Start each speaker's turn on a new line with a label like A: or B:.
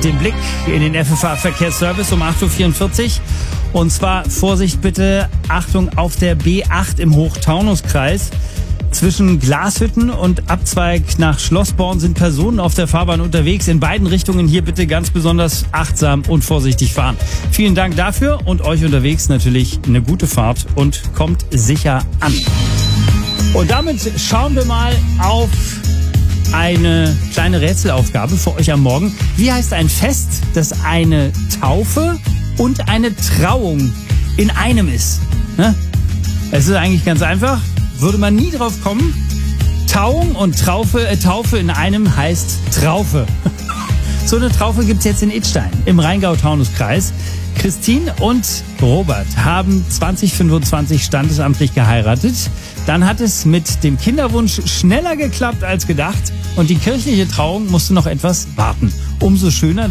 A: den Blick in den FFH-Verkehrsservice um 8.44 Uhr. Und zwar, Vorsicht bitte, Achtung, auf der B8 im Hochtaunuskreis. Zwischen Glashütten und Abzweig nach Schlossborn sind Personen auf der Fahrbahn unterwegs. In beiden Richtungen hier bitte ganz besonders achtsam und vorsichtig fahren. Vielen Dank dafür und euch unterwegs natürlich eine gute Fahrt und kommt sicher an. Und damit schauen wir mal auf eine kleine Rätselaufgabe für euch am Morgen. Wie heißt ein Fest, das eine Taufe und eine Trauung in einem ist? Ne? Es ist eigentlich ganz einfach. Würde man nie drauf kommen. Trauung und Taufe in einem heißt Traufe. So eine Traufe gibt's jetzt in Idstein im Rheingau-Taunus-Kreis. Christine und Robert haben 2025 standesamtlich geheiratet. Dann hat es mit dem Kinderwunsch schneller geklappt als gedacht und die kirchliche Trauung musste noch etwas warten. Umso schöner,